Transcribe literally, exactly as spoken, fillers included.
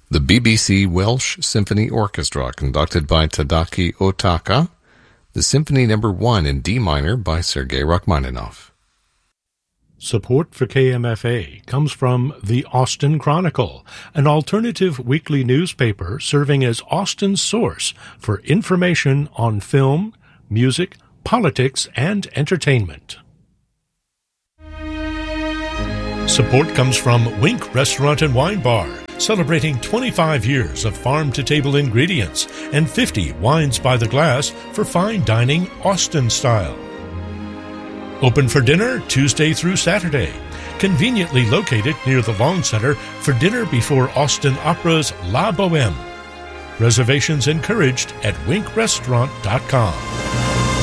The B B C Welsh Symphony Orchestra, conducted by Tadaki Otaka. The Symphony Number One in D minor by Sergei Rachmaninoff. Support for K M F A comes from the Austin Chronicle, an alternative weekly newspaper serving as Austin's source for information on film, music, politics, and entertainment. Support comes from Wink Restaurant and Wine Bar, celebrating twenty-five years of farm-to-table ingredients and fifty wines by the glass for fine dining Austin style. Open for dinner Tuesday through Saturday. Conveniently located near the Long Center for dinner before Austin Opera's La Boheme. Reservations encouraged at wink restaurant dot com.